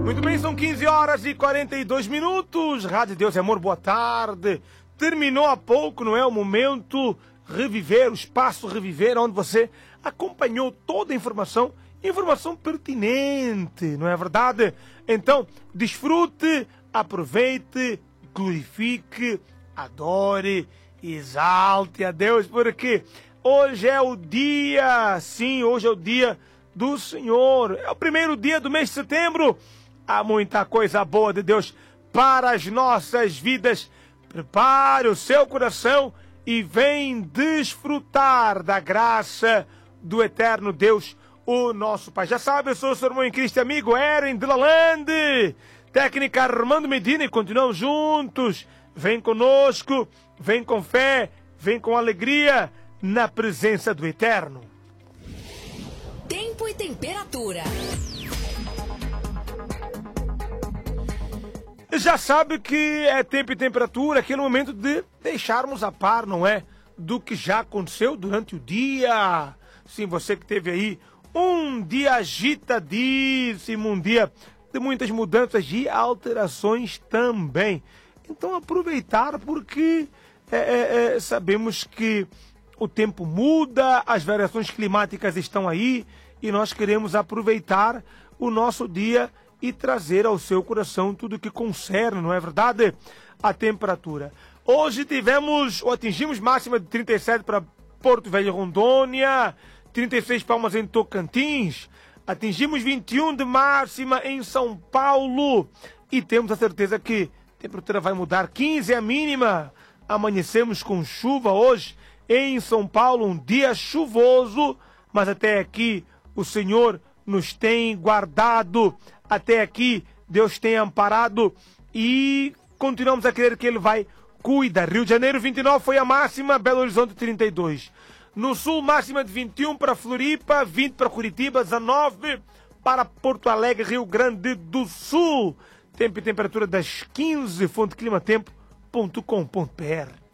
Muito bem, são 15 horas e 42 minutos. Rádio Deus e Amor, boa tarde. Terminou há pouco, não é? O momento Reviver, o espaço Reviver, onde você acompanhou toda a informação pertinente, não é verdade? Então, desfrute, aproveite, glorifique, adore, exalte a Deus, porque hoje é o dia, sim, hoje é o dia do Senhor. É o primeiro dia do mês de setembro. Há muita coisa boa de Deus para as nossas vidas. Prepare o seu coração e vem desfrutar da graça do eterno Deus, o nosso Pai. Já sabe, eu sou o seu irmão em Cristo, amigo Eren de Lalande, técnica Armando Medina, e continuamos juntos. Vem conosco, vem com fé, vem com alegria na presença do Eterno. Tempo e temperatura. Já sabe que é tempo e temperatura, aquele momento de deixarmos a par, não é? Do que já aconteceu durante o dia. Sim, você que teve aí um dia agitadíssimo, um dia de muitas mudanças e alterações também. Então aproveitar, porque sabemos que o tempo muda, as variações climáticas estão aí e nós queremos aproveitar o nosso dia e trazer ao seu coração tudo o que concerne, não é verdade? A temperatura. Hoje atingimos máxima de 37 para Porto Velho e Rondônia, 36 Palmas em Tocantins, atingimos 21 de máxima em São Paulo e temos a certeza que a temperatura vai mudar, 15 é a mínima. Amanhecemos com chuva hoje em São Paulo, um dia chuvoso, mas até aqui o Senhor nos tem guardado, até aqui Deus tem amparado e continuamos a crer que Ele vai cuidar. Rio de Janeiro 29 foi a máxima, Belo Horizonte 32. No sul, máxima de 21 para Floripa, 20 para Curitiba, 19 para Porto Alegre, Rio Grande do Sul. Tempo e temperatura das 15, fonte climatempo.com.br.